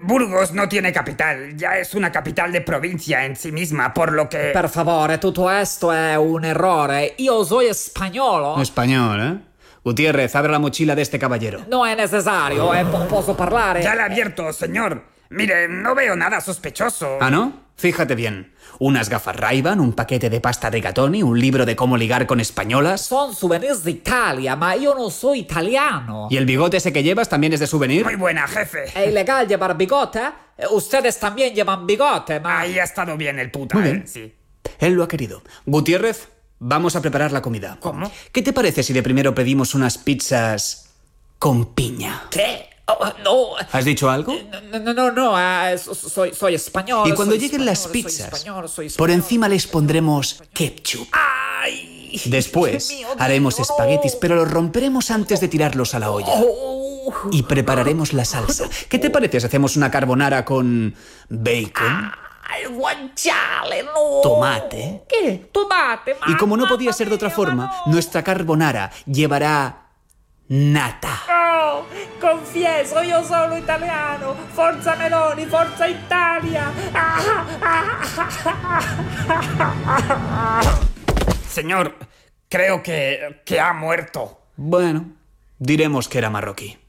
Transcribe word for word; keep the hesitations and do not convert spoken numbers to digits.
Burgos no tiene capital, ya es una capital de provincia en sí misma, por lo que... Per favore, tutto esto è un errore. Io soy spagnolo. Español, ¿eh? Gutiérrez, abre la mochila de este caballero. No è necessario, eh, po- posso parlare. Ya la he abierto, señor. Mire, no veo nada sospechoso. ¿Ah, no? Fíjate bien. Unas gafas Ray-Ban, un paquete de pasta Rigatoni, un libro de cómo ligar con españolas. Son souvenirs d'Italia, ma io non soy italiano. ¿Y el bigote ese que llevas también es de souvenir? Muy buena, jefe. ¿Es ilegal llevar bigote? Eh, Ustedes también llevan bigote, ma... Ahí ha estado bien el puta, Muy bien. ¿eh? Sí. Él lo ha querido. Gutiérrez, vamos a preparar la comida. ¿Cómo? ¿Qué te parece si de primero pedimos unas pizzas con piña? ¿Qué? Oh, no. ¿Has dicho algo? No, no, no, no, eh, so- soy, soy español. Y cuando soy lleguen español, las soy pizzas, español, soy por español. encima les pondremos ketchup. ¡Ay! Después Dios mío, haremos Dios, espaguetis, no. pero los romperemos antes de tirarlos a la olla. Oh. Y prepararemos la salsa. ¿Qué te parece si hacemos una carbonara con bacon, Ay, guanciale, no. tomate? ¿Qué? Tomate, Y como no mamma podía ser de otra mia, forma, ma no. nuestra carbonara llevará nata. Oh, confieso, io sono italiano. Forza Meloni, forza Italia. Señor, creo que... que ha muerto. Bueno, diremos que era marroquí.